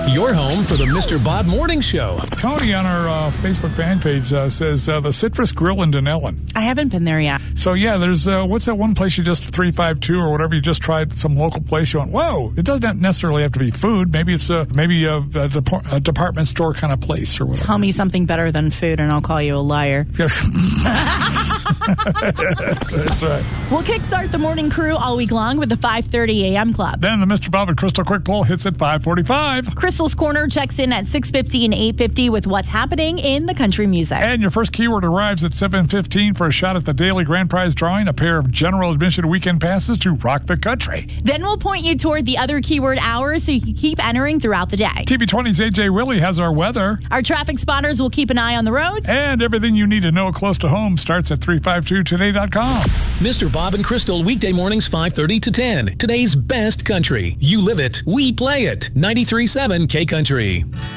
Your home for the Mr. Bob Morning Show. Tony on our Facebook fan page says the Citrus Grill in Dunellen. I haven't been there yet. So, yeah, there's, what's that one place you just, 352 or whatever, you just tried some local place. You went, whoa, it doesn't necessarily have to be food. Maybe it's a department store kind of place or whatever. Tell me something better than food and I'll call you a liar. That's right. We'll kickstart the morning crew all week long with the 5:30 a.m. club. Then the Mr. Bob and Crystal Quick Poll hits at 5:45. Crystal's Corner checks in at 6:50 and 8:50 with what's happening in the country music. And your first keyword arrives at 7:15 for a shot at the daily grand prize drawing, a pair of general admission weekend passes to Rock the Country. Then we'll point you toward the other keyword hours so you can keep entering throughout the day. TV20's AJ Willie has our weather. Our traffic spotters will keep an eye on the roads. And everything you need to know close to home starts at 352today.com. Mr. Bob and Crystal, weekday mornings 5:30 to 10. Today's best country. You live it, we play it. 93.7 K Country.